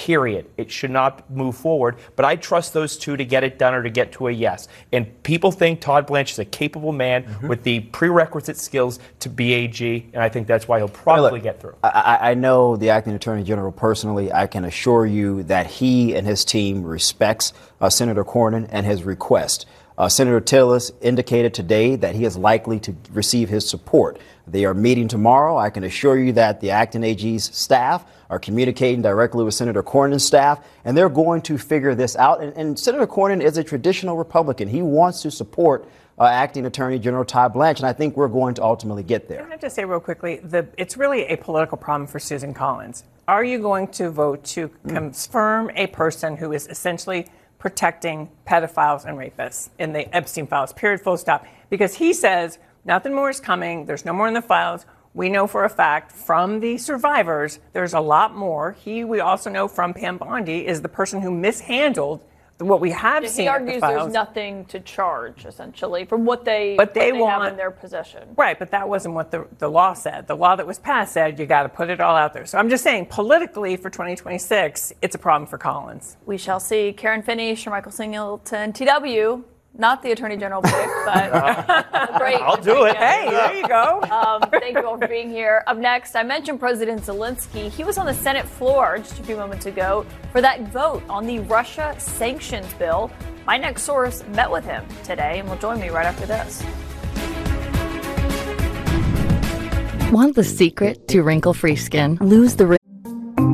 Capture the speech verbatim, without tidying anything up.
period. It should not move forward. But I trust those two to get it done or to get to a yes. And people think Todd Blanche is a capable man mm-hmm. with the prerequisite skills to be A G, and I think that's why he'll probably look, get through. I, I know the acting attorney general personally. I can assure you that he and his team respects uh, Senator Cornyn and his request. Uh, Senator Tillis indicated today that he is likely to receive his support. They are meeting tomorrow. I can assure you that the acting A G's staff are communicating directly with Senator Cornyn's staff, and they're going to figure this out. And, and Senator Cornyn is a traditional Republican. He wants to support uh, acting Attorney General Todd Blanche, and I think we're going to ultimately get there. I have to say real quickly, the, it's really a political problem for Susan Collins. Are you going to vote to mm. confirm a person who is essentially protecting pedophiles and rapists in the Epstein files, period, full stop? Because he says nothing more is coming. There's no more in the files. We know for a fact from the survivors, there's a lot more. He, we also know from Pam Bondi, is the person who mishandled what we have yeah, seen. He argues the files. There's nothing to charge, essentially, from what they, but they, what they want, have in their possession. Right, but that wasn't what the, the law said. The law that was passed said you got to put it all out there. So I'm just saying, politically, for twenty twenty-six, it's a problem for Collins. We shall see. Karen Finney, Shermichael Singleton, T W. Not the Attorney General pick, but great. I'll do it. Hey, there you go. Um, thank you all for being here. Up next, I mentioned President Zelensky. He was on the Senate floor just a few moments ago for that vote on the Russia sanctions bill. My next source met with him today and will join me right after this. Want the secret to wrinkle-free skin? Lose the